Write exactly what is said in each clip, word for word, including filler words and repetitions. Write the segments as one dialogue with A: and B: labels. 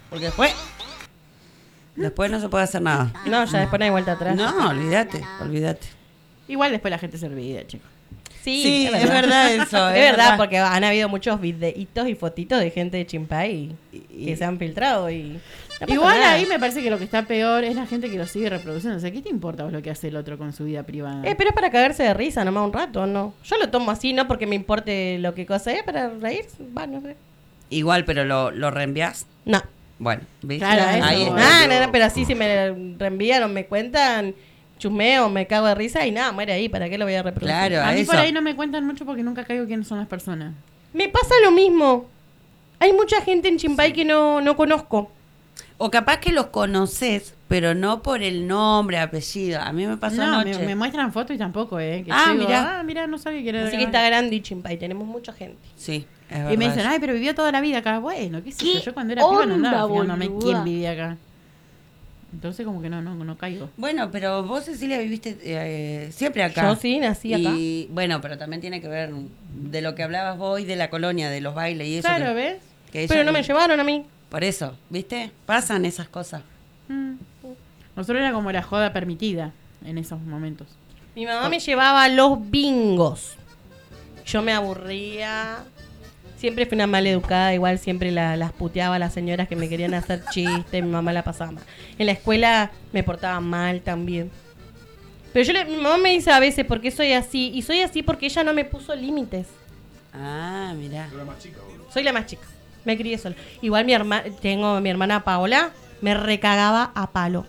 A: Porque después... Después no se puede hacer nada.
B: No, ya después no hay vuelta atrás.
A: No, olvídate, olvídate.
C: Igual después la gente se olvida, chicos.
B: Sí,
A: Sí,
B: es verdad,
A: es verdad eso,
B: Es,
A: es
B: verdad,
A: verdad.
B: porque han habido muchos videitos y fotitos de gente de Chimpay
A: Y-
B: que se han filtrado y... no pasa
C: Igual
B: nada.
C: ahí me parece que lo que está peor es la gente que lo sigue reproduciendo. O sea, ¿qué te importa vos lo que hace el otro con su vida privada?
B: Eh, pero es para cagarse de risa nomás un rato, ¿no? Yo lo tomo así, no porque me importe lo que cosa es, para reírse, va, no sé.
A: Igual, pero lo, lo reenvías.
B: No.
A: Bueno, ¿viste?
C: Claro, eso,
A: Ahí
C: bueno.
A: está.
B: Ah, no, no, pero así si me reenvían o me cuentan, chusmeo, me cago de risa y nada, muere ahí, ¿para qué lo voy a reproducir?
A: Claro.
C: A mí
A: eso.
C: por ahí no me cuentan mucho porque nunca caigo quiénes son las personas.
B: Me pasa lo mismo. Hay mucha gente en Chimpay que no, no conozco.
A: O capaz que los conoces, pero no por el nombre, apellido. A mí me pasó
C: No, me,
A: anoche.
C: me muestran fotos y tampoco, ¿eh? Que
A: Ah,
C: yo digo,
A: mirá.
C: Ah, mirá, no sabía que era de
B: Así
C: acá.
B: que está grande y Chimpay, tenemos mucha gente.
A: Sí, es
C: Y
A: verdad.
C: me dicen, ay, pero vivió toda la vida acá. Bueno, qué sé
D: ¿Qué
C: yo. Yo cuando era piba no andaba
D: onda,
C: fijándome
D: boluda?
C: quién vivía acá. Entonces como que no, no, no caigo.
A: Bueno, pero vos, Cecilia, viviste eh, siempre acá.
B: Yo sí, nací acá.
A: Y bueno, pero también tiene que ver de lo que hablabas vos y de la colonia, de los bailes y eso.
C: Claro,
A: que-
C: ¿ves?
A: que ella-
B: Pero no me llevaron a mí.
A: Por eso, ¿viste? Pasan esas cosas.
C: Mm. Nosotros era como la joda permitida en esos momentos.
B: Mi mamá me llevaba a los bingos. Yo me aburría. Siempre fui una maleducada, igual siempre la- las puteaba a las señoras que me querían hacer chistes, mi mamá la pasaba mal. En la escuela me portaba mal también. Pero yo le- mi mamá me dice a veces por qué soy así, y soy así porque ella no me puso límites.
A: Ah, mirá.
B: Soy la más chica, me crié sola. Igual mi hermana, tengo mi hermana Paola, me recagaba a palo.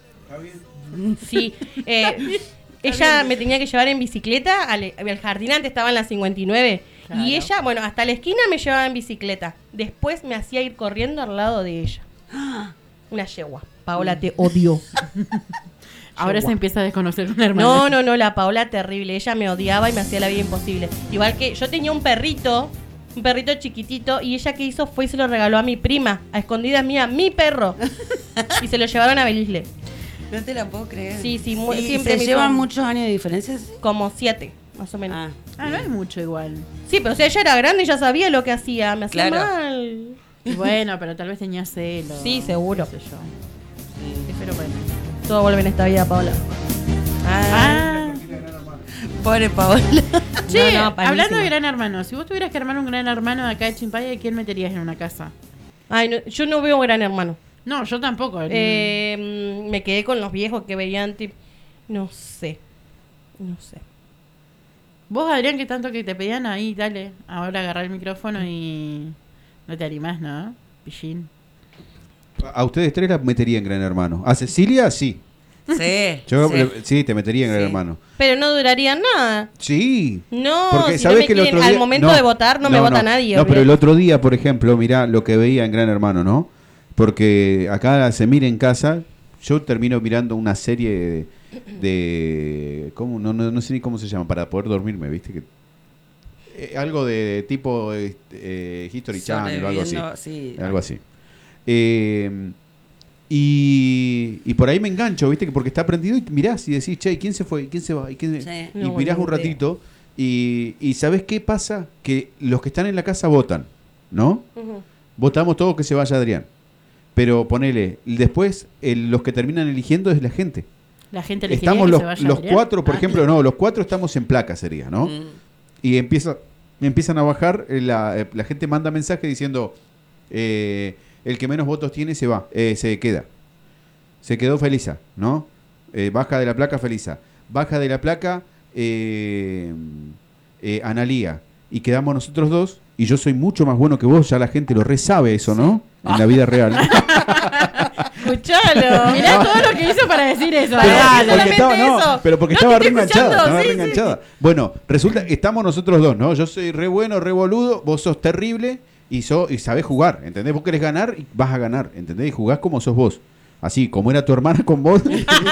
B: Sí, eh, ella me tenía que llevar en bicicleta al, al jardín, antes estaba en la cincuenta y nueve.
C: Claro.
B: Y ella, bueno, hasta la esquina me llevaba en bicicleta. Después me hacía ir corriendo al lado de ella. Una yegua. Paola te odió.
C: Ahora
B: Yegua.
C: se empieza a desconocer una hermana.
B: No, no, no, la Paola terrible. Ella me odiaba y me hacía la vida imposible. Igual que yo tenía un perrito, un perrito chiquitito, y ella que hizo fue y se lo regaló a mi prima, a escondidas mía, mi perro. Y se lo llevaron a Belisle.
A: No te la puedo creer.
B: Sí, sí, mu-
A: ¿Y
B: siempre
A: ¿Se
B: me
A: llevan
B: con-
A: muchos años de diferencia?
B: Como siete, más o menos.
A: Ah,
C: Ah, no es mucho igual.
B: Sí, pero o sea, ella era grande y ya sabía lo que hacía. Me hacía
A: Claro.
B: mal.
C: Y bueno, pero tal vez tenía celos.
B: Sí, seguro.
C: qué sé yo.
A: sí.
C: Pero bueno.
B: Todo vuelve en esta vida, Paola.
C: Ah,
A: Pobre Paola.
C: che,
B: No, no, palísimo.
C: hablando de Gran Hermano, si vos tuvieras que armar un Gran Hermano de acá de Chimpaya, ¿a quién meterías en una casa?
B: Ay, no, yo no veo Gran Hermano.
C: No, yo tampoco.
B: Eh, mm, me quedé con los viejos que veían tip. No sé. No sé.
C: Vos, Adrián, que tanto que te pedían ahí, dale, ahora agarrar el micrófono y no te animás, ¿no? Pillín.
E: A ustedes tres la metería en Gran Hermano. A Cecilia, sí.
A: Sí.
E: Yo
A: sí.
E: le- sí, te metería en Gran
A: Sí.
E: Hermano.
B: Pero no duraría nada.
E: Sí.
B: No,
E: Porque
B: si no
E: sabes
B: me
E: que el
B: quieren-
E: otro día,
B: al momento
E: no,
B: de votar no, me vota nadie.
E: No, pero el
B: olvidate.
E: otro día, por ejemplo, mirá lo que veía en Gran Hermano, ¿no? Porque acá se mira en casa, yo termino mirando una serie de, de ¿cómo? No, no, no sé ni cómo se llama para poder dormirme, ¿viste? Que, eh, algo de tipo eh, eh, History Channel o algo así.
A: Sobreviviendo, sí.
E: Algo así. Eh, y, y por ahí me engancho, ¿viste? Que porque está prendido y mirás y decís, che, ¿quién se fue? ¿Quién se va? ¿Y, quién se-?"
A: Sí.
E: y
B: No,
E: mirás un
B: ni idea.
E: ratito y, y ¿sabés qué pasa? Que los que están en la casa votan, ¿no?
B: Ujú.
E: Votamos todos que se vaya Adrián. Pero ponele, después el- los que terminan eligiendo es la gente.
C: La gente le quería
E: Estamos
C: que
E: los,
C: se vaya
E: los
C: Adrián.
E: cuatro, por
C: Ah,
E: ejemplo, no, los cuatro estamos en placa sería, ¿no?
A: Mm.
E: Y empieza, empiezan a bajar, eh, la, eh, la gente manda mensaje diciendo, eh, el que menos votos tiene se va, eh, se queda. Se quedó Felisa, ¿no? Eh, baja de la placa Felisa. Baja de la placa eh, eh, Analía. Y quedamos nosotros dos. Y yo soy mucho más bueno que vos, ya la gente lo re sabe eso, ¿no? En la vida real.
B: Escuchalo.
C: Mirá todo lo que hizo para decir eso.
E: Pero
C: Adrián.
E: porque
B: solamente
E: estaba, no,
B: eso.
E: pero porque
B: No,
E: estaba
B: te
E: re
B: estoy
E: enganchada,
B: escuchando,
E: estaba
B: sí,
E: re
B: sí,
E: enganchada. Bueno, resulta que estamos nosotros dos, ¿no? Yo soy re bueno, re boludo, vos sos terrible y, so, y sabés jugar, ¿entendés? Vos querés ganar y vas a ganar, ¿entendés? Y jugás como sos vos. Así, como era tu hermana con vos,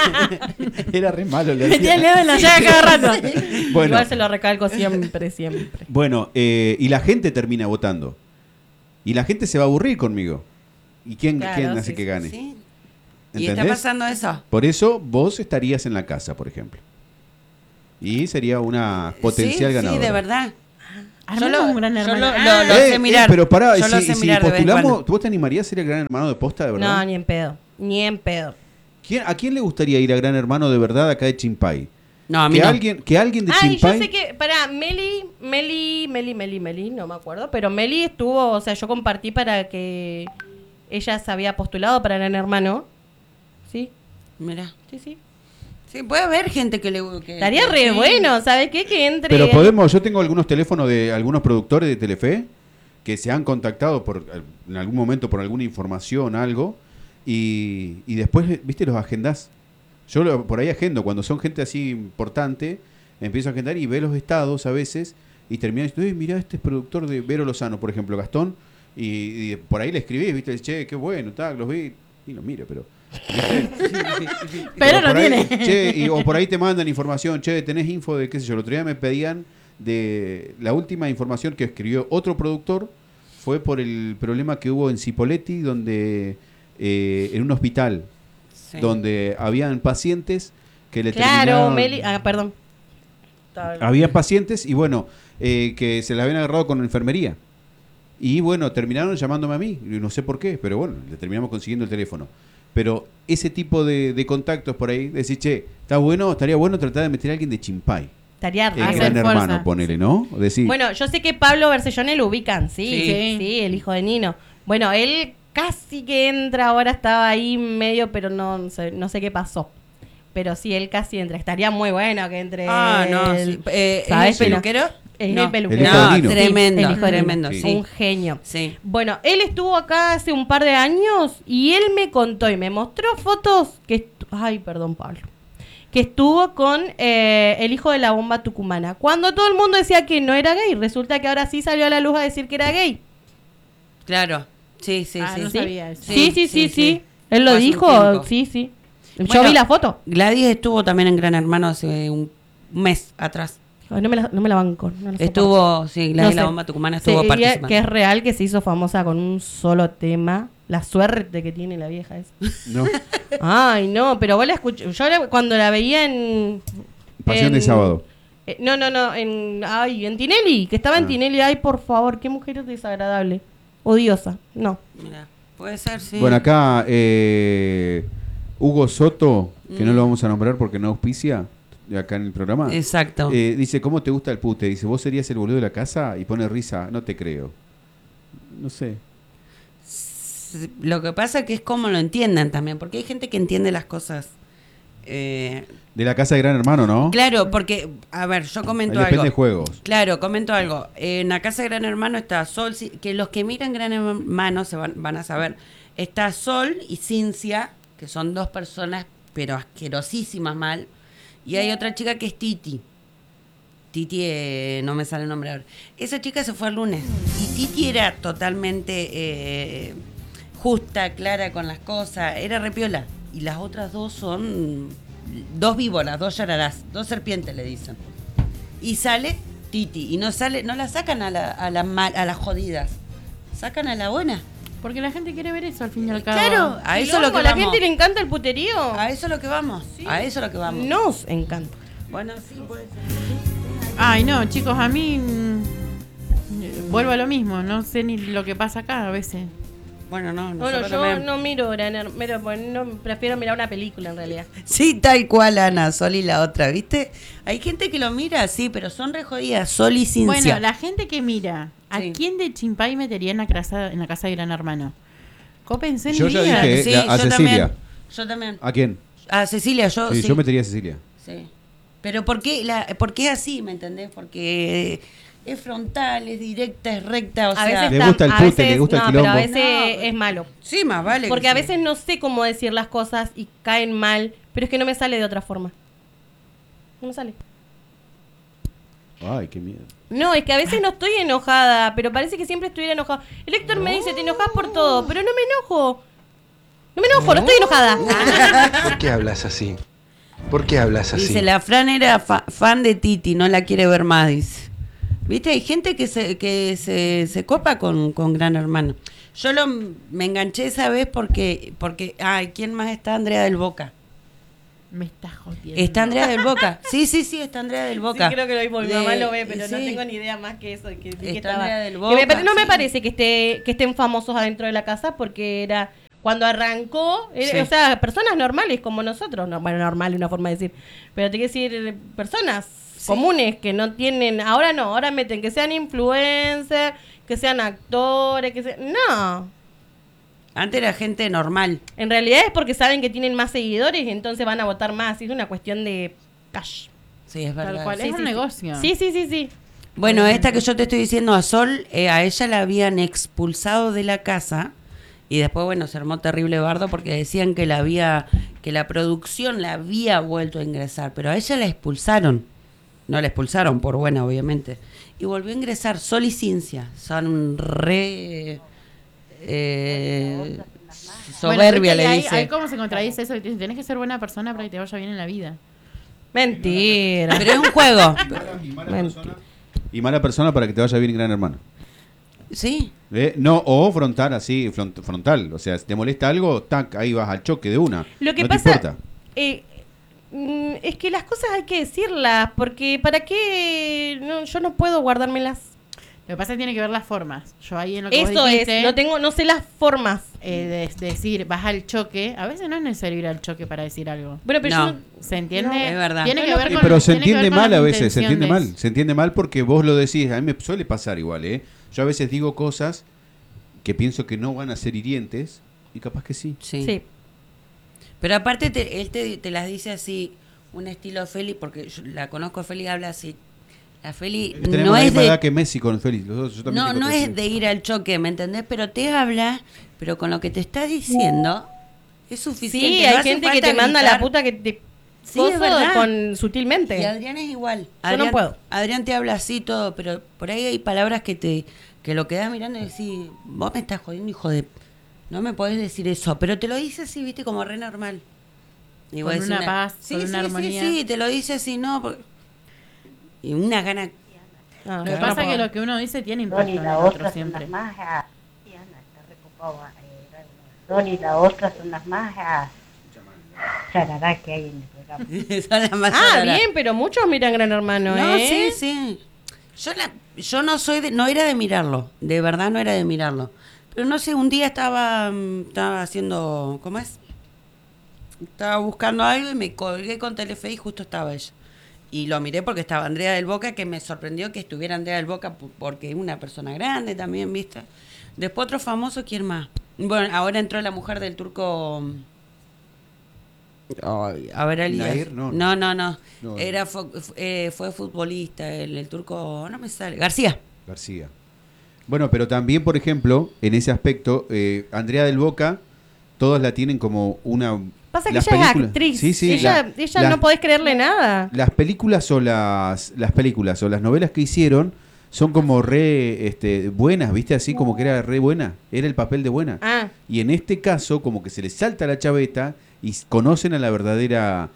E: era re malo. Le
C: Metía el
E: hacía.
C: dedo en la llaga cada rato.
E: Bueno,
B: Igual se lo recalco siempre, siempre.
E: bueno eh, y la gente termina votando. Y la gente se va a aburrir conmigo. ¿Y quién,
B: Claro,
E: quién hace
B: sí,
E: que gane?
A: Sí. Y está
E: ¿Entendés?
A: pasando eso.
E: Por eso vos estarías en la casa, por ejemplo. Y sería una potencial
A: sí,
E: ganadora.
A: Sí, de verdad.
C: Armemos
A: lo-
C: un gran
A: yo
C: hermano.
A: lo-
C: Ah,
A: lo-
E: Eh,
A: sé
E: eh,
A: mirar.
E: pero pará,
A: Yo lo
E: si,
A: sé
E: si
A: mirar de vez en
E: postulamos,
A: cuando.
E: ¿vos te animarías a ser el gran hermano de posta de verdad?
B: No, ni en pedo. Ni en pedo.
E: ¿Quién- ¿A quién le gustaría ir a gran hermano de verdad acá de Chimpay?
A: No, a mí
E: que,
A: no.
E: alguien, que alguien de
B: Ay,
E: Chimpay...
B: yo sé que, pará, Meli, Meli, Meli, Meli, Meli, no me acuerdo, pero Meli estuvo, o sea, yo compartí para que ella se había postulado para Gran Hermano. ¿Sí?
A: Mirá.
B: Sí, sí.
A: Sí, puede haber gente que le... Que,
B: Estaría
A: que-
B: re
A: sí.
B: bueno, ¿sabes qué? Que entre...
E: Pero podemos, yo tengo algunos teléfonos de algunos productores de Telefe que se han contactado por en algún momento por alguna información, algo, y, y después, viste, los agendás. Yo lo- por ahí agendo, cuando son gente así importante, empiezo a agendar y ve los estados a veces y termina diciendo, "Uy, mirá, este es productor de Vero Lozano, por ejemplo, Gastón", y, y por ahí le escribís, viste, che, qué bueno, tal, los vi, y los mira, pero...
C: Pero
E: por
C: no
E: ahí,
C: tiene.
E: che, y- o por ahí te mandan información, che, tenés info de qué sé yo. El otro día me pedían de la última información que escribió otro productor fue por el problema que hubo en Cipolletti, donde eh, en un hospital,
A: Sí.
E: donde habían pacientes que le
B: Claro,
E: terminaron-
B: Meli... Ah, perdón.
E: había pacientes y bueno, eh, que se la habían agarrado con enfermería. Y bueno, terminaron llamándome a mí, y no sé por qué, pero bueno, le terminamos consiguiendo el teléfono. Pero ese tipo de, de contactos por ahí, decir, che, está bueno, estaría bueno tratar de meter a alguien de Chimpay.
B: Estaría
E: El
B: re
C: Hacer
E: gran
B: bueno.
C: fuerza.
E: hermano, ponele, ¿no? Decir,
B: Bueno, yo sé que Pablo Bercellone lo ubican, sí,
A: Sí.
B: sí, el hijo de Nino. Bueno, él casi que entra, ahora estaba ahí medio, pero no sé, no sé qué pasó. Pero sí, él casi entra. Estaría muy bueno que entre.
A: Ah, no.
B: él.
A: Sí. Eh, ¿Es
B: ¿Sabes?
A: el peluquero?
B: Es
A: No.
B: el peluquero.
E: El hijo de
A: No,
E: Nino.
A: tremendo,
B: el hijo de
A: tremendo,
B: Nino.
A: sí.
B: Un genio.
A: Sí.
B: Bueno, él estuvo acá hace un par de años y él me contó y me mostró fotos que... estu- Ay, perdón, Pablo. Que estuvo con eh, el hijo de la bomba tucumana. Cuando todo el mundo decía que no era gay, resulta que ahora sí salió a la luz a decir que era gay.
A: Claro. Sí, sí,
C: Ah,
A: sí.
C: no
A: sí.
C: sabía eso.
B: Sí, sí, sí, sí. Él lo
A: Hace un
B: dijo,
A: tiempo.
B: sí, sí. Yo
A: Bueno,
B: vi la foto.
A: Gladys estuvo también en Gran Hermano hace un mes atrás.
B: Ay, no, me la, no me la banco. No la soporto.
A: Estuvo, sí, Gladys
B: No
A: la
B: sé.
A: bomba tucumana estuvo
B: Sí, y
A: participando.
B: que es real que se hizo famosa con un solo tema. La suerte que tiene la vieja esa.
E: ¿no?
B: Ay, no, pero vos la escuché. Yo la- cuando la veía en.
E: Pasión
B: en-
E: de sábado.
B: eh, no, no, no. En, ay, en Tinelli. Que estaba en
E: Ah.
B: Tinelli. Ay, por favor, qué mujer desagradable. Odiosa. No.
A: Mirá, puede ser, sí.
E: Bueno, acá eh, Hugo Soto, que no
A: Mm.
E: lo vamos a nombrar porque no auspicia acá en el programa,
A: Exacto.
E: eh, dice, ¿cómo te gusta el pute? Dice, ¿vos serías el boludo de la casa? Y pone risa, no te creo. No sé.
A: S- Lo que pasa que es como lo entiendan también, porque hay gente que entiende las cosas. Eh,
E: De la casa de Gran Hermano, ¿no?
A: claro, porque, a ver, yo
E: Ahí
A: comento
E: depende
A: algo.
E: de juegos.
A: Claro, comento algo. En la casa de Gran Hermano está Sol, Ci- que los que miran Gran Hermano se van, van a saber. Está Sol y Cincia, que son dos personas, pero asquerosísimas mal. Y hay otra chica que es Titi. Titi, eh, no me sale el nombre ahora. Esa chica se fue el lunes. Y Titi era totalmente eh, justa, clara con las cosas. Era repiola. Y las otras dos son dos víboras, dos yararás, dos serpientes le dicen. Y sale Titi. Y no sale, no la sacan a, la, a, la mal- a las jodidas. Sacan a la buena.
C: Porque la gente quiere ver eso al fin y al cabo.
A: Claro, a
B: Y
A: eso es lo
B: loco,
A: que
B: a la
A: vamos.
B: gente le encanta el puterío.
A: A eso es lo que vamos. A eso es lo que vamos.
B: Nos encanta.
A: Bueno, sí, puede ser.
C: Ay, no, chicos, a mí mm, vuelvo a lo mismo. No sé ni lo que pasa acá a veces.
A: Bueno, no,
B: Bueno,
A: nosotros
B: yo
A: también.
B: no miro Gran Hermano, pues no, prefiero mirar una película en realidad.
A: Sí, tal cual, Ana, Sol y la otra, ¿viste? Hay gente que lo mira, sí, pero son re jodidas, Sol y Cincia.
C: Bueno, la gente que mira, ¿a
A: Sí.
C: quién de Chimpay metería en la casa, en la casa de Gran Hermano? Cópense en
E: Yo ya
C: día.
E: dije,
A: Sí,
E: la- a
A: yo
E: Cecilia.
A: también. Yo también.
E: ¿A quién?
A: A Cecilia, yo
E: Sí,
A: sí.
E: yo metería a Cecilia.
A: Sí. Pero ¿por qué, la, ¿por qué así, me entendés? Porque es frontal, es directa, es recta, o
B: A
A: sea...
B: veces
E: Le
B: está-
E: gusta el
B: a
E: pute,
B: veces-
E: le gusta el
B: no, pero a
E: quilombo.
B: veces
A: No,
B: es malo.
A: Sí, más vale. que
B: Porque a
A: sí.
B: veces no sé cómo decir las cosas y caen mal, pero es que no me sale de otra forma. No me sale.
E: Ay, qué miedo.
B: No, es que a veces no estoy enojada, pero parece que siempre estuviera enojada. El Héctor me dice, te enojas por todo, pero no me enojo. No me enojo, no estoy enojada.
D: ¿Por qué hablas así? ¿Por qué hablas así?
A: Dice, la Fran era fa- fan de Titi, no la quiere ver más, dice. ¿Viste? Hay gente que se, que se, se copa con, con Gran Hermano. Yo lo, me enganché esa vez porque, porque, ay, ¿quién más está? Andrea del Boca.
C: Me estás jodiendo.
A: Está Andrea del Boca. Sí, sí, sí, está Andrea del Boca.
B: Sí, creo que lo mismo. Mi
A: De-
B: mamá lo ve, pero no
A: sí.
B: tengo ni idea más que eso. Que, que
A: Está
B: estaba.
A: Andrea del
B: Que
A: Boca,
B: me pare- no me
A: sí.
B: parece que esté que estén famosos adentro de la casa porque era cuando arrancó, era-
A: Sí.
B: o sea, personas normales como nosotros. No, bueno, normal es una forma de decir. Pero te quiero decir, personas comunes que no tienen. Ahora no, ahora meten que sean influencers, que sean actores, que sean. No.
A: Antes era gente normal.
B: En realidad es porque saben que tienen más seguidores y entonces van a votar más. Es una cuestión de cash.
A: Sí, es verdad.
C: Tal cual,
B: Sí,
C: es
B: sí,
C: un
B: sí.
C: negocio.
B: Sí, sí, sí, sí.
A: Bueno, esta que yo te estoy diciendo a Sol, eh, a ella la habían expulsado de la casa y después, bueno, se armó terrible bardo porque decían que la había, que la producción la había vuelto a ingresar, pero a ella la expulsaron. No la expulsaron por buena, obviamente. Y volvió a ingresar Sol y Cincia. Son re eh, soberbia,
C: Bueno,
A: le
C: ahí,
A: dice.
C: ahí cómo se contradice eso, que te dice, tenés que ser buena persona para que te vaya bien en la vida.
B: Mentira.
A: Pero es un juego.
E: Y mala,
B: Mentira.
E: persona, y mala persona para que te vaya bien, Gran Hermano.
A: Sí.
E: ¿Eh? No, o frontal, así, front- frontal. O sea, si te molesta algo, tac, ahí vas al choque de una.
B: Lo que
E: no
B: pasa
E: te importa.
B: eh, mm, es que las cosas hay que decirlas, porque ¿para qué? No, yo no puedo guardármelas.
C: Lo que pasa es que tiene que ver las formas. Yo ahí en lo que
B: Eso
C: vos dijiste,
B: es, no tengo, no sé las formas.
C: eh, de, de decir, vas al choque, a veces no es necesario ir al choque para decir algo.
B: Bueno, pero
A: No.
B: yo no-
C: ¿Se entiende?
A: No, es verdad.
C: Tiene que
B: No, no,
C: ver
E: Eh,
C: con,
E: pero se
C: tiene que ver
E: entiende
C: con
E: mal
C: las
E: a veces, se entiende mal.
C: intenciones.
E: Se entiende mal porque vos lo decís. A mí me suele pasar igual, ¿eh? Yo a veces digo cosas que pienso que no van a ser hirientes y capaz que sí.
A: Sí.
B: sí.
A: Pero aparte te- él te, te las dice así, un estilo Feli, porque yo la conozco, Feli habla así. La Feli
E: Tenemos
A: no
E: la
A: es
E: misma edad
A: de,
E: que Messi con Félix. Los dos, yo también
A: no,
E: tengo
A: no
E: trece.
A: es de ir al choque, ¿me entendés? Pero te habla, pero con lo que te está diciendo es suficiente.
B: Sí,
A: no
B: hay
A: hace
B: gente que
A: falta
B: te manda
A: gritar.
B: la puta que te
A: Sí, es
B: coso
A: verdad.
B: con sutilmente.
A: Y Adrián es igual.
B: Yo
A: Adrián,
B: no puedo.
A: Adrián te habla así todo, pero por ahí hay palabras que te que lo quedás mirando y decís, vos me estás jodiendo, hijo de... No me podés decir eso, pero te lo dice así, viste, como re normal. Y vos
C: Con
A: decís
C: una paz,
A: sí,
C: con
A: sí,
C: una
A: sí,
C: armonía.
A: Sí, te lo dice así, ¿no? Porque- Y una gana...
B: Ah,
C: Lo que
B: yo no
C: pasa es que
B: puedo.
C: lo que uno dice tiene
F: Son
C: impacto
F: y
C: en
F: la
C: el
F: otra
C: otro
F: son
C: siempre.
F: las más ah, sí, Ana, está recopado, eh, Son y la otra son las más ah, charará que hay en el programa.
A: Son las más
B: Ah,
A: raras.
B: bien, pero muchos miran Gran Hermano,
A: No,
B: ¿eh?
A: sí, sí. Yo, la, yo no soy de, no era de mirarlo, de verdad no era de mirarlo. Pero no sé, un día estaba, mm, estaba haciendo, ¿cómo es? Estaba buscando algo y me colgué con Telefe y justo estaba ella. Y lo miré porque estaba Andrea del Boca, que me sorprendió que estuviera Andrea del Boca p- porque es una persona grande también, ¿viste? Después otro famoso, ¿quién más? Bueno, ahora entró la mujer del turco... Ay, a ver, Elías.
E: Nair, no.
A: No, no, no.
E: No,
A: Era fue, eh, fue futbolista, el, el turco, no me sale. García.
E: García. Bueno, pero también, por ejemplo, en ese aspecto, eh, Andrea del Boca, todos la tienen como una...
B: Pasa que
E: las
B: ella es
E: películas-
B: actriz.
E: Sí, sí.
B: ella
E: la-
B: ella
E: las-
B: no podés creerle nada.
E: Las películas o las, las películas o las novelas que hicieron son como re este, buenas, ¿viste? Así como que era re buena. Era el papel de buena.
B: Ah,
E: Y en este caso, como que se les salta la chaveta y s- conocen a la verdadera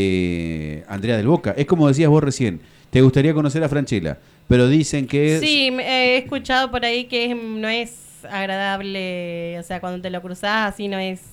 E: eh, Andrea del Boca. Es como decías vos recién, te gustaría conocer a Franchella, pero dicen que... es-
B: sí, me- he escuchado por ahí que es- no es agradable, o sea, cuando te lo cruzás así no es...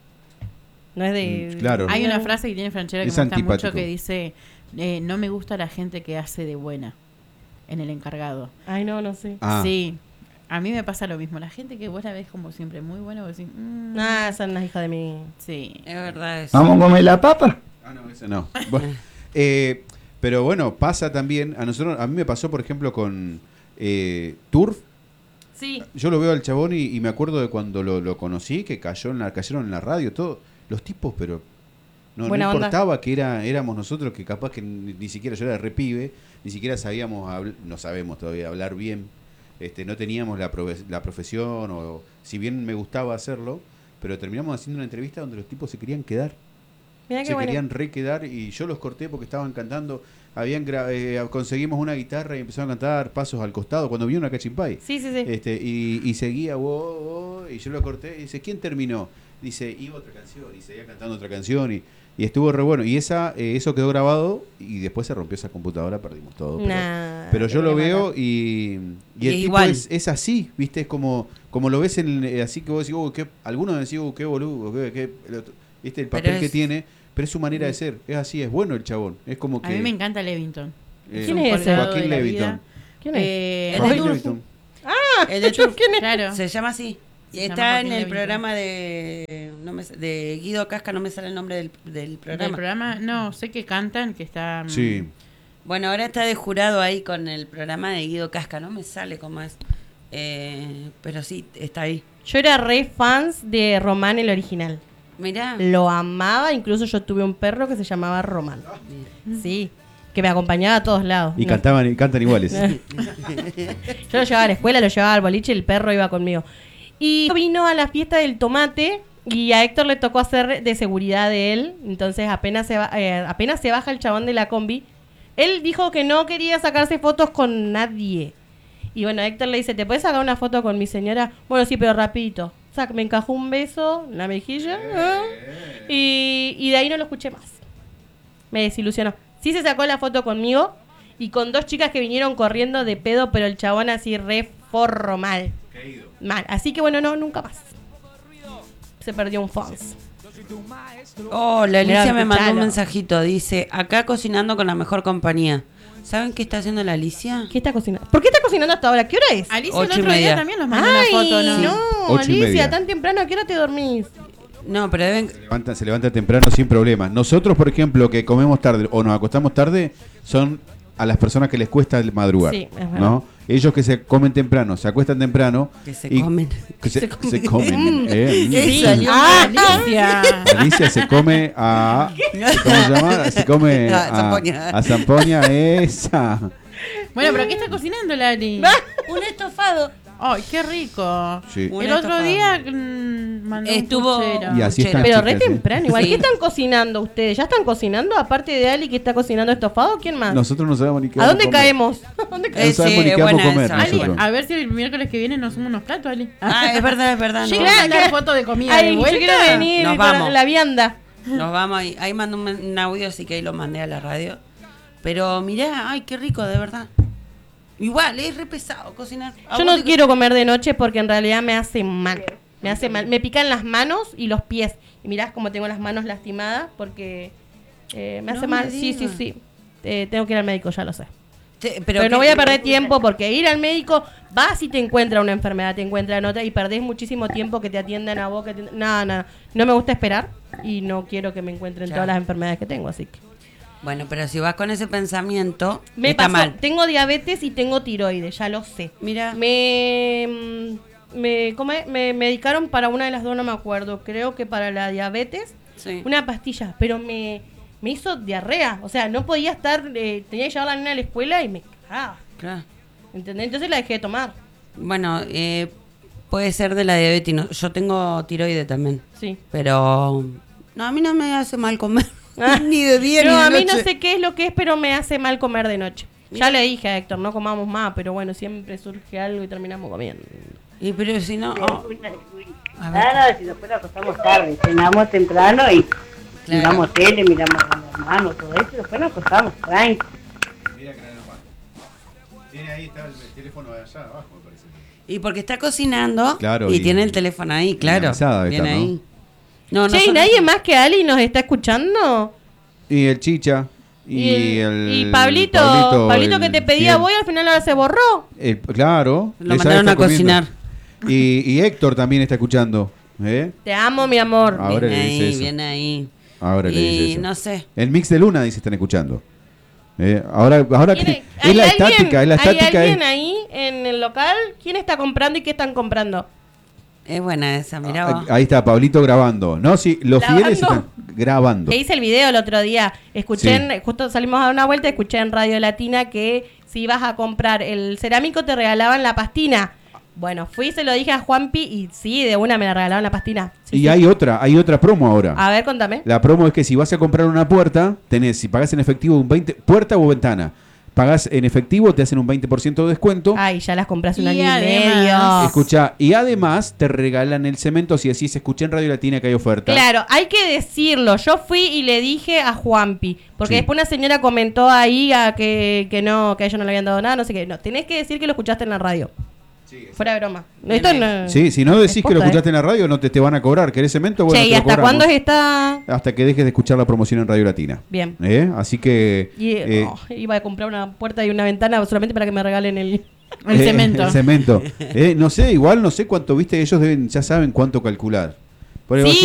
B: No es de...
E: Mm, claro.
C: Hay una frase que tiene Franchella que
E: Es
C: me gusta
E: antipático.
C: mucho que dice, eh, no me gusta la gente que hace de buena en el encargado.
B: Ay, no, no sé.
E: Ah,
C: Sí, a mí me pasa lo mismo. La gente que vos la ves como siempre muy buena, vos decís, mm,
B: Ah, son las hijas de mí.
C: sí.
A: Es verdad eso.
G: Vamos a comer la papa.
E: Ah, no, ese no. Bueno, eh, pero bueno, pasa también, a nosotros, a mí me pasó, por ejemplo, con eh, Turf.
B: Sí.
E: Yo lo veo al chabón y, y me acuerdo de cuando lo, lo conocí, que cayó en la, cayeron en la radio, todo. Los tipos, pero no, no
B: Buena onda.
E: importaba que era, éramos nosotros, que capaz que ni, ni siquiera yo era re pibe, ni siquiera sabíamos, habl- no sabemos todavía hablar bien, este, no teníamos la, prove- la profesión, o si bien me gustaba hacerlo, pero terminamos haciendo una entrevista donde los tipos se querían quedar.
B: Mirá qué
E: Se
B: bueno.
E: querían re quedar y yo los corté porque estaban cantando, habían gra- eh, conseguimos una guitarra y empezaron a cantar Pasos al Costado cuando vino una Cachimpay.
B: Sí, sí, sí.
E: Este, y, y seguía, wow, wow, y yo lo corté y dice, ¿quién terminó? Dice, iba otra canción, y seguía cantando otra canción y, y estuvo re bueno. Y esa eh, eso quedó grabado y después se rompió esa computadora, perdimos todo. Pero,
B: Nah,
E: pero
B: te
E: yo lo
B: voy a
E: veo
B: matar.
E: y, y
A: Y
E: el
A: es
E: tipo
A: igual.
E: es, es así, ¿viste? Es como, como lo ves en, eh, así que vos decís, "Uh, qué", algunos decís, "Uh, qué boludo, qué, qué-", el otro- ¿viste? El
A: Pero
E: papel que
A: es-
E: tiene. pero es su manera de ser, es así, es bueno el chabón. Es como que...
C: A mí me encanta Levington.
E: eh,
B: ¿Quién es ese?
C: colgado
E: Joaquín
C: de la
E: Levington.
C: vida.
B: ¿Quién es?
C: Eh,
A: El de
E: Joaquín
A: Turfu.
E: Levington.
B: Ah,
A: El de
B: yo,
A: Turfu.
B: ¿quién es?
C: Claro.
A: Se llama así. Y
C: Se llama
A: está
C: Joaquín
A: en el
C: Levington.
A: programa de no me, de Guido Casca, no me sale el nombre del, del programa.
C: ¿Del programa? No, sé que cantan, que está... mm,
E: Sí.
A: Bueno, ahora está de jurado ahí con el programa de Guido Casca, no me sale cómo es. Eh, pero sí, está ahí.
B: Yo era re fans de Román, el original.
A: Mirá.
B: Lo amaba, incluso yo tuve un perro que se llamaba Román. Sí, que me acompañaba a todos lados.
E: Y
B: No.
E: cantaban y cantan iguales.
B: Yo lo llevaba a la escuela, lo llevaba al boliche y el perro iba conmigo. Y vino a la fiesta del tomate y a Héctor le tocó hacer de seguridad de él. Entonces apenas se, va- eh, apenas se baja el chabón de la combi, él dijo que no quería sacarse fotos con nadie. Y bueno, Héctor le dice, ¿te puedes sacar una foto con mi señora? Bueno, sí, pero rapidito. O sea, me encajó un beso en la mejilla. ¿eh? Y, y de ahí no lo escuché más. Me desilusionó. Sí se sacó la foto conmigo y con dos chicas que vinieron corriendo de pedo, pero el chabón así re forro mal. Mal. Así que bueno, no, nunca más. Se perdió un fans.
A: Oh, la Alicia
B: Mirá,
A: me mandó un
B: escuchalo.
A: mensajito. Dice, acá cocinando con la mejor compañía. ¿Saben qué está haciendo la Alicia?
B: ¿Qué está cocinando? ¿Por qué está cocinando hasta ahora? ¿Qué hora es?
C: Alicia
A: Ocho
C: el
A: y
C: otro día
A: media.
C: también nos mandó
B: Ay,
C: una foto, ¿no?
B: no,
E: Ocho y
B: Alicia,
E: media.
B: tan temprano, ¿a qué hora te dormís?
A: No, pero deben...
E: Se levanta, se levanta temprano sin problema. Nosotros, por ejemplo, que comemos tarde o nos acostamos tarde, son a las personas que les cuesta madrugar.
B: Sí, es verdad.
E: ¿no? Ellos que se comen temprano, se acuestan temprano.
A: Que se
E: y-
A: comen.
E: Que se,
A: Se
E: se
A: comen.
E: comen. eh, mm.
A: Sí.
C: Salió
B: Ah,
C: Alicia.
E: Alicia se come a... ¿Cómo se llama? Se come
A: A
E: a,
A: Zampoña.
E: a Zampoña, esa.
C: Bueno, pero ¿qué está cocinando, Lali?
A: Un estofado.
C: ¡Ay, qué rico!
E: Sí.
A: Un
C: El otro
A: estofado.
C: día mm, mandó
A: Estuvo-
C: un puchero.
E: Y así están,
B: Pero re
E: chicas, ¿eh?
B: temprano, igual.
A: Sí.
B: ¿Qué están cocinando ustedes? ¿Ya están cocinando? Aparte de Ali que está cocinando estofado, ¿quién más?
E: Nosotros no sabemos ni qué
B: ¿A
E: vamos
B: dónde
E: comer.
B: caemos? ¿A dónde
E: No
A: Eh,
B: caemos?
E: sabemos
A: sí,
E: ni qué
A: es
E: vamos a
A: buena
E: comer
A: esa.
C: Ali,
E: nosotros.
C: a ver si el miércoles que viene nos sumamos unos platos, Ali.
A: Ah, es verdad, es verdad.
C: Sí,
A: Nos,
C: claro,
A: vamos.
C: mandar foto de comida de
B: Ay, yo
C: vuelta.
B: quiero venir
A: Nos
B: para
A: vamos.
B: la vianda.
A: Nos vamos ahí. Ahí mandó un, un audio, así que ahí lo mandé a la radio. Pero mirá, ay, qué rico, de verdad. Igual, es re pesado cocinar. ¿A
B: Yo
A: vos
B: no
A: te-
B: quiero comer de noche porque en realidad me hace mal. Me hace mal. Me pican las manos y los pies. Y mirás cómo tengo las manos lastimadas porque eh, me
A: No
B: hace
A: me
B: mal. Sí, sí,
A: digas.
B: sí. Eh, tengo que ir al médico, ya lo sé.
A: Te-
B: Pero,
A: qué-
B: no voy a perder tiempo porque ir al médico, vas y te encuentra una enfermedad, te encuentra otra y perdés muchísimo tiempo que te atiendan a vos. Que te... No, no, no me gusta esperar y no quiero que me encuentren
A: Claro.
B: todas las enfermedades que tengo, así que...
A: Bueno, pero si vas con ese pensamiento,
B: Me
A: está
B: pasó,
A: mal.
B: tengo diabetes y tengo tiroides, ya lo sé.
A: Mira,
B: Me, mm, me, ¿cómo es? Me medicaron para una de las dos, no me acuerdo. Creo que para la diabetes,
A: sí.
B: una pastilla, pero me, me hizo diarrea. O sea, no podía estar, eh, tenía que llevar a la nena a la escuela y me cagaba.
A: Claro.
B: ¿Entendés? Entonces la dejé de tomar.
A: Bueno, eh, puede ser de la diabetes. no- Yo tengo tiroides también.
B: Sí.
A: Pero no, a mí no me hace mal comer.
B: Ah.
A: ni de día
B: No,
A: ni de
B: a mí
A: noche.
B: no sé qué es lo que es, pero me hace mal comer de noche. Ya le dije a Héctor, no comamos más, pero bueno, siempre surge algo y terminamos comiendo.
A: Y pero si no... oh, a ver.
F: Claro, si después nos acostamos tarde, cenamos temprano y
A: Claro.
F: miramos tele, miramos a los hermanos, todo eso, y después nos acostamos tranqui.
E: Tiene ahí está el teléfono de allá abajo, me parece.
A: Y porque está cocinando
E: Claro,
A: y,
E: y-
A: tiene el teléfono ahí, claro.
E: la mesada debe
A: Viene
E: estar, ¿no?
A: ahí. No,
B: Che, ¿y
A: nosotros-
B: nadie más que Ali nos está escuchando?
E: Y el Chicha. Y, el,
B: y Pablito, Pablito, que
E: el
B: te pedía
E: fiel.
B: voy, al final ahora se borró.
E: El- claro.
A: Lo
E: esa
A: mandaron
E: está
A: a cocinar.
E: comiendo. Y, y Héctor también está escuchando. ¿eh?
B: Te amo, mi amor.
E: Ahora
A: Viene
E: le dice
A: ahí,
E: eso.
A: viene ahí.
E: Ahora le dice
A: Y
E: eso.
A: no sé.
E: El mix de Luna dice están escuchando. ¿eh? Ahora, ahora
B: ¿Quién
E: que-
B: es?
E: es
B: ¿Hay
E: la
B: alguien-
E: estática, es la
B: ¿Hay
E: estática.
B: alguien
E: es-
B: ahí en el local? ¿Quién está comprando y qué están comprando?
A: Es buena esa, mirá vos.
E: Ah, Ahí está Pablito grabando. No, sí, los
B: ¿Grabando?
E: fieles están grabando.
B: Que hice el video el otro día. Escuché,
E: Sí.
B: en- justo salimos a dar una vuelta, escuché en Radio Latina que si ibas a comprar el cerámico te regalaban la pastina. Bueno, fui y se lo dije a Juanpi y sí, de una me la regalaban la pastina. Sí,
E: Y
B: sí.
E: hay otra, hay otra promo ahora.
B: A ver, contame.
E: La promo es que si vas a comprar una puerta, tenés, si pagás en efectivo un veinte, puerta o ventana, pagás en efectivo, te hacen un veinte por ciento de descuento.
B: Ay, ya las compras un
C: Y
B: año y
C: además-
B: medio.
E: Escucha, y además te regalan el cemento si decís, escuché en Radio Latina que hay oferta.
B: Claro, hay que decirlo. Yo fui y le dije a Juanpi, porque
E: Sí.
B: después una señora comentó ahí a que, que no, que a ellos no le habían dado nada, no sé qué. No, tenés que decir que lo escuchaste en la radio. Fuera de broma. Esto no,
E: Sí, si no decís
B: es
E: que lo
B: posta,
E: escuchaste
B: ¿eh?
E: en la radio, no te, te van a cobrar. ¿Querés cemento? Bueno,
B: Che,
E: te
B: ¿y
E: lo
B: hasta
E: cobramos.
B: cuándo está?
E: Hasta que dejes de escuchar la promoción en Radio Latina.
B: Bien.
E: ¿Eh? Así que...
B: Y,
E: eh,
B: oh, iba a comprar una puerta y una ventana solamente para que me regalen el...
C: El
E: eh,
C: cemento.
E: El cemento. Eh, no sé, igual no sé cuánto, viste, ellos deben, ya saben cuánto calcular. Por
B: Sí,